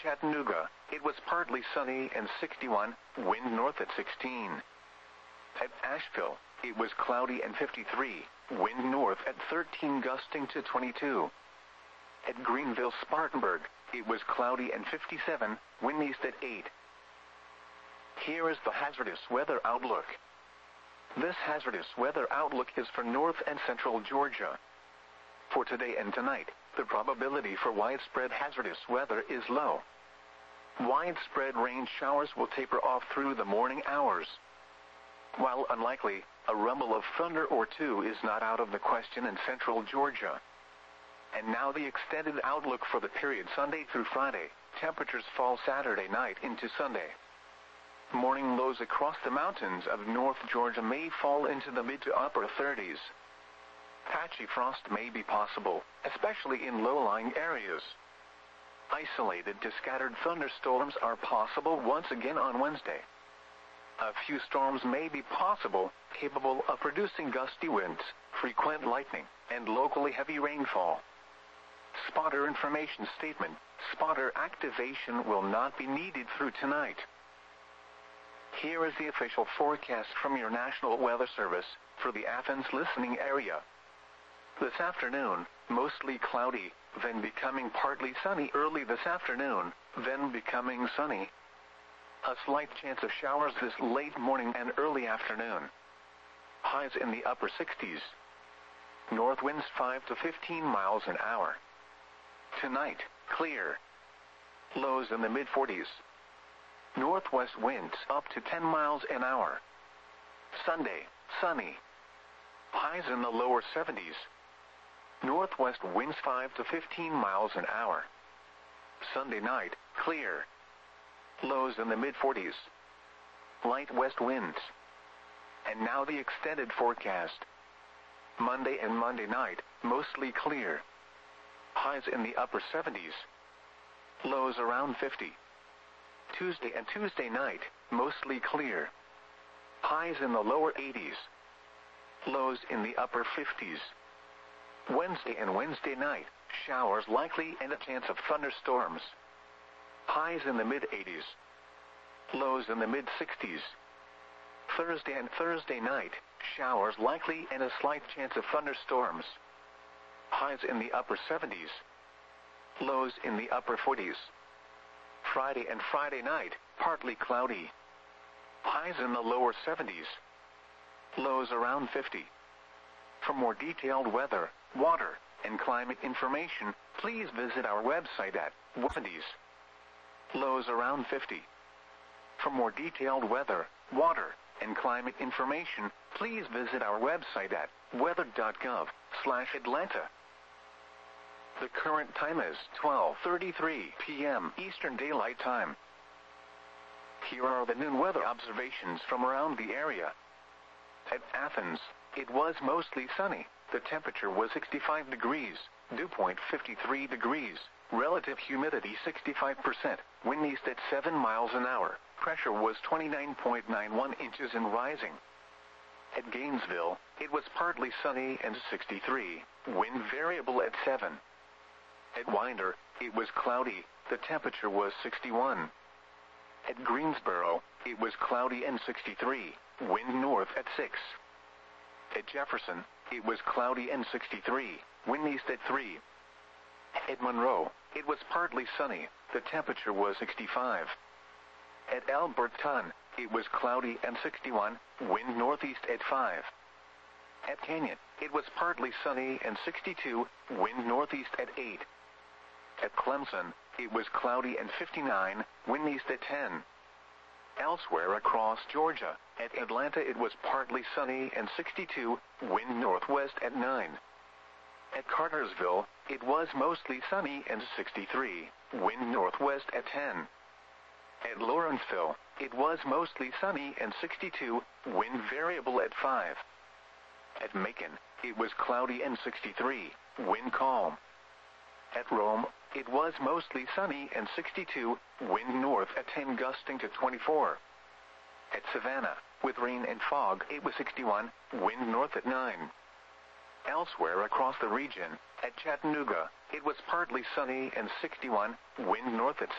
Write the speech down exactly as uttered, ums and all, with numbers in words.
Chattanooga, it was partly sunny and sixty-one, wind north at sixteen. At Asheville, it was cloudy and fifty-three, wind north at thirteen gusting to twenty-two. At Greenville Spartanburg, it was cloudy and fifty-seven, wind east at eight. Here is the hazardous weather outlook. This hazardous weather outlook is for north and central Georgia. For today and tonight, the probability for widespread hazardous weather is low. Widespread rain showers will taper off through the morning hours. While unlikely, a rumble of thunder or two is not out of the question in central Georgia. And now the extended outlook for the period Sunday through Friday. Temperatures fall Saturday night into Sunday. Morning lows across the mountains of North Georgia may fall into the mid to upper thirties. Patchy frost may be possible, especially in low-lying areas. Isolated to scattered thunderstorms are possible once again on Wednesday. A few storms may be possible, capable of producing gusty winds, frequent lightning, and locally heavy rainfall. Spotter information statement: spotter activation will not be needed through tonight. Here is the official forecast from your National Weather Service for the Athens listening area. This afternoon, mostly cloudy, then becoming partly sunny early this afternoon, then becoming sunny. A slight chance of showers this late morning and early afternoon. Highs in the upper sixties. North winds five to fifteen miles an hour. Tonight, clear. Lows in the mid forties. Northwest winds up to ten miles an hour. Sunday, sunny. Highs in the lower seventies. Northwest winds five to fifteen miles an hour. Sunday night, clear. Lows in the mid forties. Light west winds. And now the extended forecast. Monday and Monday night, mostly clear. Highs in the upper seventies. Lows around fifty. Tuesday and Tuesday night, mostly clear. Highs in the lower eighties. Lows in the upper fifties. Wednesday and Wednesday night, showers likely and a chance of thunderstorms. Highs in the mid eighties. Lows in the mid sixties. Thursday and Thursday night, showers likely and a slight chance of thunderstorms. Highs in the upper seventies. Lows in the upper forties. Friday and Friday night, partly cloudy. Highs in the lower seventies. Lows around fifty. For more detailed weather, water, and climate information, please visit our website at seventies. Lows around fifty. For more detailed weather, water, and climate information, please visit our website at weather dot gov slash Atlanta. The current time is twelve thirty-three p m Eastern Daylight Time. Here are the noon weather observations from around the area. At Athens, it was mostly sunny. The temperature was sixty-five degrees, dew point fifty-three degrees, relative humidity sixty-five percent, wind east at seven miles an hour, pressure was twenty-nine point nine one inches and rising. At Gainesville, it was partly sunny and sixty-three, wind variable at seven. At Winder, it was cloudy, the temperature was sixty-one. At Greensboro, it was cloudy and sixty-three, wind north at six. At Jefferson, it was cloudy and sixty-three, wind east at three. At Monroe, it was partly sunny, the temperature was sixty-five. At Alberton, it was cloudy and sixty-one, wind northeast at five. At Canyon, it was partly sunny and sixty-two, wind northeast at eight. At Clemson, it was cloudy and fifty-nine, wind east at ten. Elsewhere across Georgia, at Atlanta it was partly sunny and sixty-two, wind northwest at nine. At Cartersville, it was mostly sunny and sixty-three, wind northwest at ten. At Lawrenceville, it was mostly sunny and sixty-two, wind variable at five. At Macon, it was cloudy and sixty-three, wind calm. At Rome, it was mostly sunny and sixty-two, wind north at ten gusting to twenty-four. At Savannah, with rain and fog, it was sixty-one, wind north at nine. Elsewhere across the region, at Chattanooga, it was partly sunny and sixty-one, wind north at